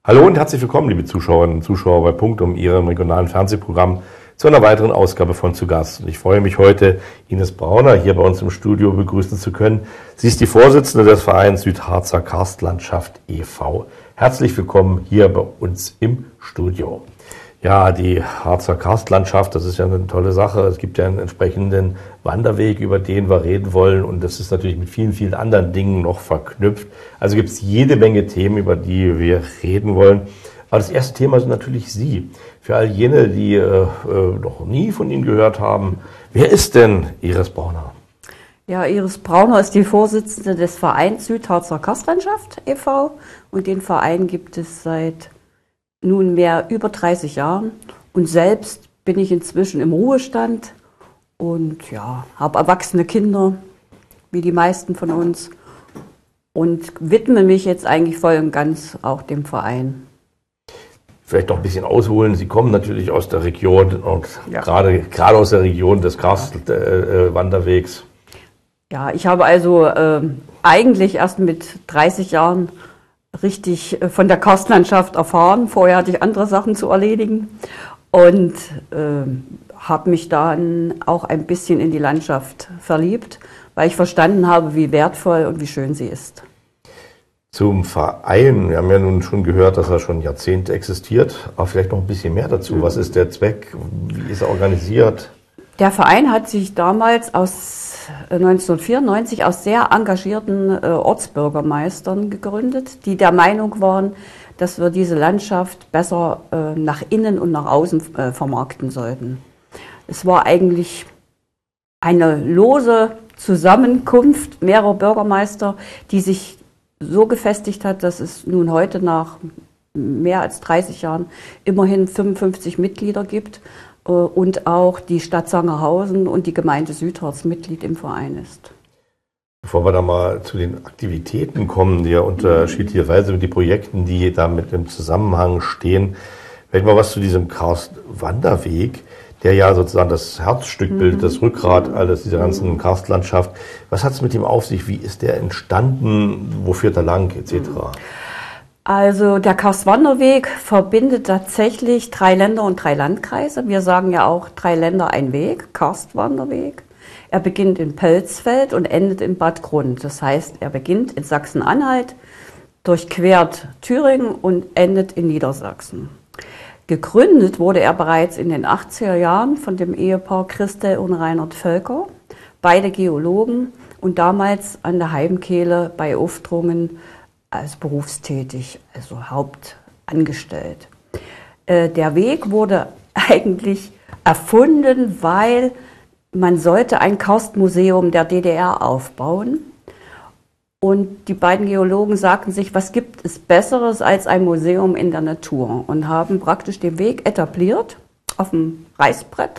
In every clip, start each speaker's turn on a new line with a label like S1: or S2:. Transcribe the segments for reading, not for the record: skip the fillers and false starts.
S1: Hallo und herzlich willkommen, liebe Zuschauerinnen und Zuschauer bei Punktum, Ihrem regionalen Fernsehprogramm, zu einer weiteren Ausgabe von Zu Gast. Und ich freue mich heute, Ines Brauner hier bei uns im Studio begrüßen zu können. Sie ist die Vorsitzende des Vereins Südharzer Karstlandschaft e.V. Herzlich willkommen hier bei uns im Studio. Ja, die Harzer Karstlandschaft, das ist ja eine tolle Sache. Es gibt ja einen entsprechenden Wanderweg, über den wir reden wollen. Und das ist natürlich mit vielen, vielen anderen Dingen noch verknüpft. Also gibt es jede Menge Themen, über die wir reden wollen. Aber das erste Thema sind natürlich Sie. Für all jene, die noch nie von Ihnen gehört haben, wer ist denn Iris Brauner?
S2: Ja, Iris Brauner ist die Vorsitzende des Vereins Südharzer Karstlandschaft e.V. Und den Verein gibt es seit nunmehr über 30 Jahren. Und selbst bin ich inzwischen im Ruhestand und ja, habe erwachsene Kinder, wie die meisten von uns. Und widme mich jetzt eigentlich voll und ganz auch dem Verein.
S1: Vielleicht noch ein bisschen ausholen. Sie kommen natürlich aus der Region und ja, gerade aus der Region des Karstwanderwegs.
S2: Ja, ich habe also eigentlich erst mit 30 Jahren richtig von der Karstlandschaft erfahren. Vorher hatte ich andere Sachen zu erledigen und habe mich dann auch ein bisschen in die Landschaft verliebt, weil ich verstanden habe, wie wertvoll und wie schön sie ist.
S1: Zum Verein, wir haben ja nun schon gehört, dass er schon Jahrzehnte existiert, aber vielleicht noch ein bisschen mehr dazu. Was ist der Zweck? Wie ist er organisiert?
S2: Der Verein hat sich damals 1994 aus sehr engagierten Ortsbürgermeistern gegründet, die der Meinung waren, dass wir diese Landschaft besser nach innen und nach außen vermarkten sollten. Es war eigentlich eine lose Zusammenkunft mehrerer Bürgermeister, die sich so gefestigt hat, dass es nun heute nach mehr als 30 Jahren immerhin 55 Mitglieder gibt und auch die Stadt Sangerhausen und die Gemeinde Südharz Mitglied im Verein ist.
S1: Bevor wir da mal zu den Aktivitäten kommen, die ja unterschiedlicherweise mit den Projekten, die damit im Zusammenhang stehen, vielleicht mal was zu diesem Karstwanderweg, der ja sozusagen das Herzstück bildet, das Rückgrat alles dieser ganzen Karstlandschaft. Was hat es mit dem auf sich? Wie ist der entstanden? Wo führt er lang, etc.?
S2: Also der Karstwanderweg verbindet tatsächlich 3 Länder und 3 Landkreise. Wir sagen ja auch 3 Länder, ein Weg, Karstwanderweg. Er beginnt in Pölzfeld und endet in Bad Grund. Das heißt, er beginnt in Sachsen-Anhalt, durchquert Thüringen und endet in Niedersachsen. Gegründet wurde er bereits in den 80er Jahren von dem Ehepaar Christel und Reinhard Völker, beide Geologen und damals an der Heimkehle bei Uftrungen als berufstätig, also hauptangestellt. Der Weg wurde eigentlich erfunden, weil man sollte ein Karstmuseum der DDR aufbauen. Und die beiden Geologen sagten sich, was gibt es Besseres als ein Museum in der Natur? Und haben praktisch den Weg etabliert auf dem Reißbrett.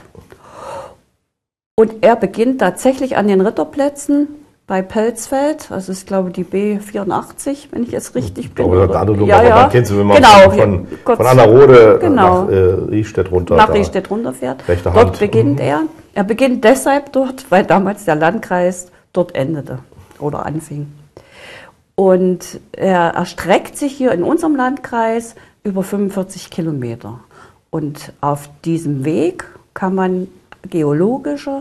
S2: Und er beginnt tatsächlich an den Ritterplätzen bei Pölzfeld, das ist, glaube ich, die B84, wenn ich jetzt richtig bin.
S1: Aber der andere man kennt sie, wenn man von Annerode nach Riestedt runter.
S2: Nach Riestedt runterfährt. Dort beginnt er. Er beginnt deshalb dort, weil damals der Landkreis dort endete oder anfing. Und er erstreckt sich hier in unserem Landkreis über 45 Kilometer. Und auf diesem Weg kann man geologische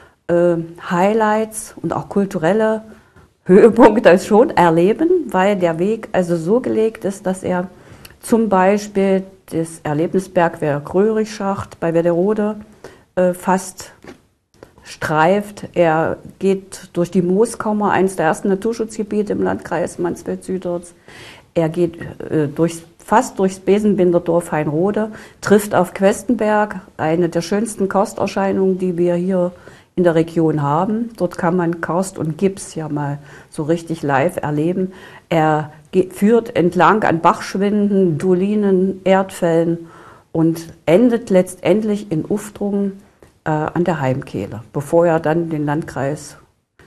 S2: Highlights und auch kulturelle Höhepunkte schon erleben, weil der Weg also so gelegt ist, dass er zum Beispiel das Erlebnisbergwerk Röhrichschacht bei Werderode fast streift. Er geht durch die Mooskammer, eines der ersten Naturschutzgebiete im Landkreis Mansfeld-Südharz. Er geht fast durchs Besenbinderdorf Heinrode, trifft auf Questenberg, eine der schönsten Karsterscheinungen, die wir hier in der Region haben. Dort kann man Karst und Gips ja mal so richtig live erleben. Er führt entlang an Bachschwinden, Dolinen, Erdfällen und endet letztendlich in Uftrungen an der Heimkehle, bevor er dann den Landkreis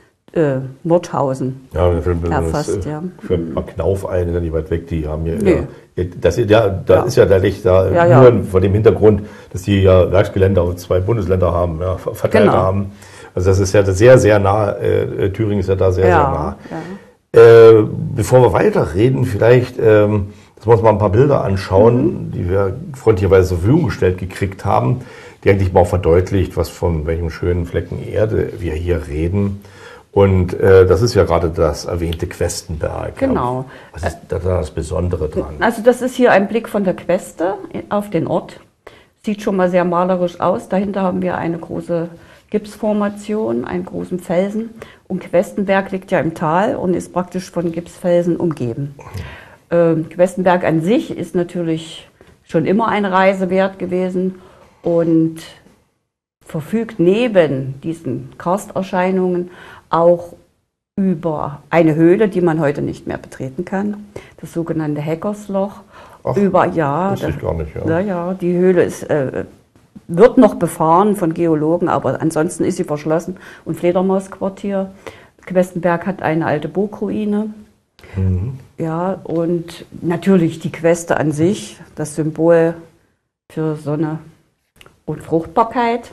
S2: Nordhausen erfasst.
S1: Für Knauf ein, nicht weit weg, die haben hier ist ja der Licht da, nur vor dem Hintergrund, dass die ja Werksgelände auf 2 Bundesländer haben, verteilt haben. Also das ist ja sehr, sehr nah, Thüringen ist ja da sehr, sehr nah. Ja. Bevor wir weiterreden, vielleicht dass wir uns mal ein paar Bilder anschauen, die wir freundlicherweise zur Verfügung gestellt gekriegt haben, die eigentlich mal auch verdeutlicht, von welchem schönen Flecken Erde wir hier reden. Und das ist ja gerade das erwähnte Questenberg.
S2: Genau.
S1: Was ist da das Besondere dran?
S2: Also das ist hier ein Blick von der Queste auf den Ort. Sieht schon mal sehr malerisch aus. Dahinter haben wir eine große Gipsformation, einen großen Felsen. Und Questenberg liegt ja im Tal und ist praktisch von Gipsfelsen umgeben. Questenberg an sich ist natürlich schon immer eine Reise wert gewesen und verfügt neben diesen Karsterscheinungen auch über eine Höhle, die man heute nicht mehr betreten kann, das sogenannte Heckersloch.
S1: Ach, wusste ich gar nicht, ja.
S2: Ja, die Höhle wird noch befahren von Geologen, aber ansonsten ist sie verschlossen und Fledermausquartier. Questenberg hat eine alte Burgruine. Ja, und natürlich die Queste an sich, das Symbol für Sonne und Fruchtbarkeit.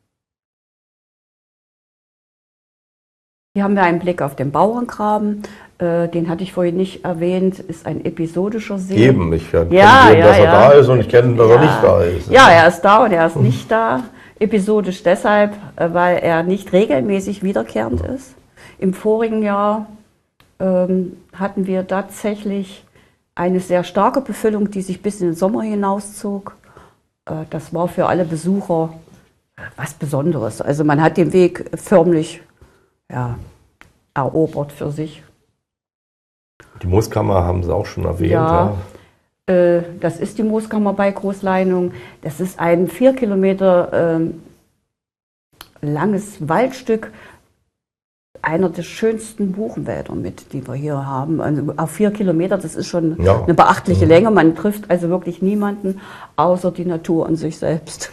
S2: Hier haben wir einen Blick auf den Bauerngraben. Den hatte ich vorhin nicht erwähnt, ist ein episodischer See.
S1: Eben, ich kann sehen, dass er da ist und ich kenne, dass er nicht da ist.
S2: Ja, er ist da und er ist nicht da. Episodisch deshalb, weil er nicht regelmäßig wiederkehrend ist. Im vorigen Jahr hatten wir tatsächlich eine sehr starke Befüllung, die sich bis in den Sommer hinauszog. Das war für alle Besucher was Besonderes. Also man hat den Weg förmlich erobert für sich.
S1: Die Mooskammer haben Sie auch schon erwähnt.
S2: Ja. Das ist die Mooskammer bei Großleinung. Das ist ein 4 Kilometer langes Waldstück, einer der schönsten Buchenwälder die wir hier haben. Also auf 4 Kilometer, das ist schon eine beachtliche Länge. Man trifft also wirklich niemanden, außer die Natur an sich selbst.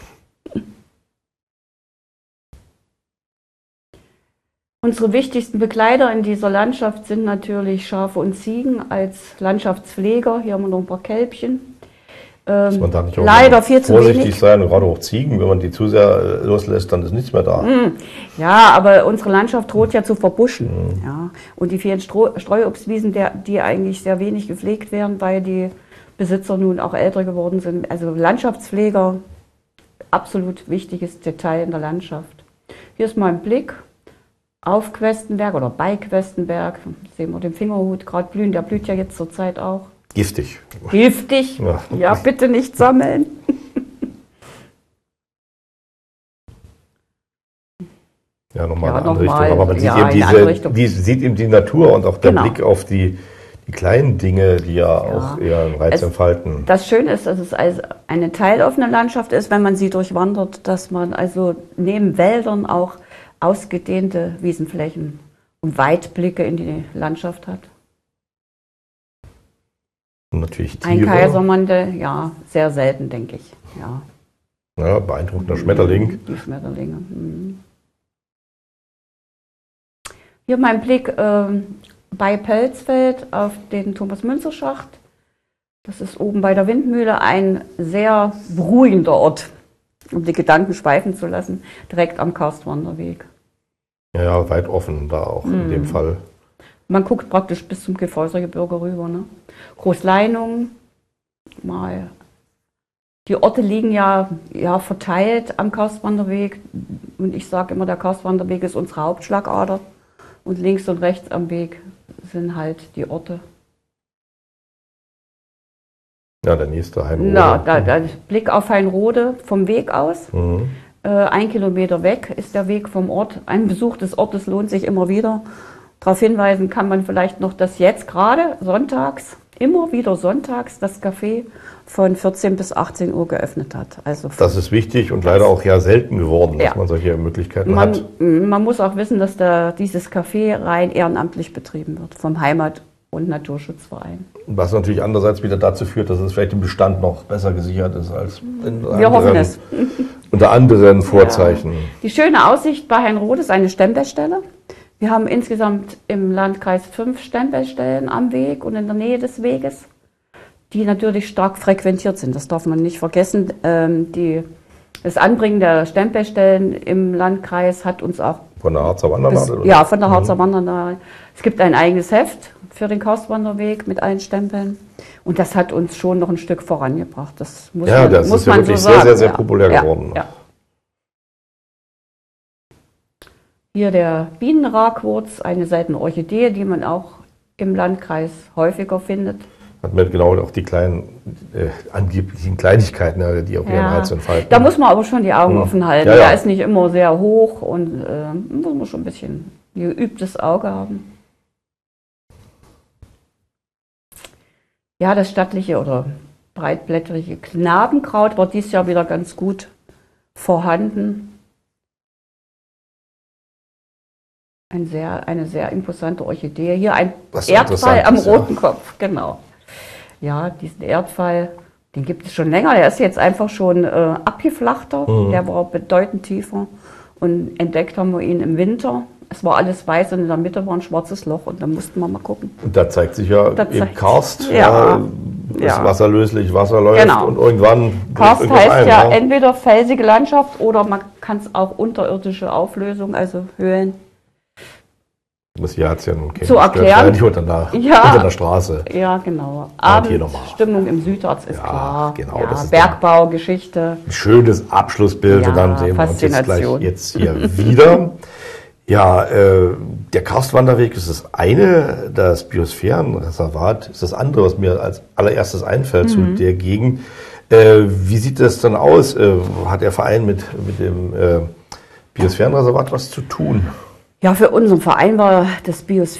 S2: Unsere wichtigsten Begleiter in dieser Landschaft sind natürlich Schafe und Ziegen als Landschaftspfleger. Hier haben wir noch ein paar Kälbchen.
S1: Dass man da nicht auch
S2: leider viel zu
S1: vorsichtig
S2: wenig
S1: sein, gerade auch Ziegen, wenn man die zu sehr loslässt, dann ist nichts mehr da.
S2: Ja, aber unsere Landschaft droht ja zu verbuschen. Ja. Und die vielen Streuobstwiesen, die eigentlich sehr wenig gepflegt werden, weil die Besitzer nun auch älter geworden sind. Also Landschaftspfleger, absolut wichtiges Detail in der Landschaft. Hier ist mal ein Blick auf Questenberg oder bei Questenberg. Sehen wir den Fingerhut gerade blühen, der blüht ja jetzt zur Zeit auch.
S1: Giftig.
S2: Giftig? Ja, bitte nicht sammeln.
S1: Ja, nochmal eine andere Richtung. Aber man sieht eben die Natur und auch der Blick auf die kleinen Dinge, die ja auch eher einen Reiz entfalten.
S2: Das Schöne ist, dass es also eine teiloffene Landschaft ist, wenn man sie durchwandert, dass man also neben Wäldern auch ausgedehnte Wiesenflächen und Weitblicke in die Landschaft hat.
S1: Und natürlich Tiere.
S2: Ein Kaisermandel, ja, sehr selten, denke ich.
S1: Ja, beeindruckender Schmetterling.
S2: Die Schmetterlinge. Hier mein Blick bei Pelzfeld auf den Thomas-Münzer-Schacht. Das ist oben bei der Windmühle ein sehr beruhigender Ort, um die Gedanken schweifen zu lassen, direkt am Karstwanderweg.
S1: Ja, weit offen da auch in dem Fall.
S2: Man guckt praktisch bis zum Gesäusergebirge rüber. Ne? Großleinung, mal. Die Orte liegen ja verteilt am Karstwanderweg. Und ich sage immer, der Karstwanderweg ist unsere Hauptschlagader. Und links und rechts am Weg sind halt die Orte.
S1: Ja, der nächste Heinrode.
S2: Na, der Blick auf Heinrode vom Weg aus. 1 Kilometer weg ist der Weg vom Ort. Ein Besuch des Ortes lohnt sich immer wieder. Darauf hinweisen kann man vielleicht noch, dass jetzt gerade sonntags, immer wieder sonntags, das Café von 14 bis 18 Uhr geöffnet hat. Also
S1: das ist wichtig und leider auch selten geworden, dass man solche Möglichkeiten hat.
S2: Man muss auch wissen, dass dieses Café rein ehrenamtlich betrieben wird, vom Heimat- und Naturschutzverein.
S1: Was natürlich andererseits wieder dazu führt, dass es vielleicht im Bestand noch besser gesichert ist als
S2: Wir hoffen es.
S1: Unter anderen Vorzeichen.
S2: Ja. Die schöne Aussicht bei Heinrode ist eine Stempelstelle. Wir haben insgesamt im Landkreis 5 Stempelstellen am Weg und in der Nähe des Weges, die natürlich stark frequentiert sind. Das darf man nicht vergessen. Das Anbringen der Stempelstellen im Landkreis hat uns auch
S1: Von der Harzer Wandernadel?
S2: Ja, von der Harzer Wandernadel. Es gibt ein eigenes Heft für den Karstwanderweg mit Einstempeln. Und das hat uns schon noch ein Stück vorangebracht. Das muss man,
S1: das
S2: muss
S1: ist ja
S2: man
S1: wirklich
S2: so sagen.
S1: sehr, sehr populär geworden.
S2: Ja. Hier der Bienenragwurz, eine seltene Orchidee, die man auch im Landkreis häufiger findet.
S1: Hat man genau auch die kleinen angeblichen Kleinigkeiten, die auch ihren Reiz entfalten.
S2: Da muss man aber schon die Augen offen halten.
S1: Ja, ja.
S2: Der ist nicht immer sehr hoch und muss man schon ein bisschen geübtes Auge haben. Ja, das stattliche oder breitblättrige Knabenkraut war dieses Jahr wieder ganz gut vorhanden. Eine sehr imposante Orchidee. Hier ein Erdfall am roten Kopf, genau. Ja, diesen Erdfall, den gibt es schon länger. Der ist jetzt einfach schon abgeflachter. Der war bedeutend tiefer. Und entdeckt haben wir ihn im Winter. Es war alles weiß und in der Mitte war ein schwarzes Loch und da mussten wir mal gucken.
S1: Und da zeigt sich ja im Karst, ist wasserlöslich, Wasser läuft und irgendwann...
S2: Karst heißt ja entweder felsige Landschaft oder man kann es auch unterirdische Auflösung, also Höhlen.
S1: Das hier hat es ja nun
S2: zu erklären.
S1: Nicht unter der Straße.
S2: Ja, genau. Abendstimmung im Südharz ist klar.
S1: Genau, das ist
S2: Bergbau, Geschichte.
S1: Ein schönes Abschlussbild und dann sehen wir uns jetzt hier wieder. Ja, der Karstwanderweg ist das eine, das Biosphärenreservat ist das andere, was mir als allererstes einfällt zu der Gegend. Wie sieht das dann aus? Hat der Verein mit dem Biosphärenreservat was zu tun?
S2: Ja, für unseren Verein war das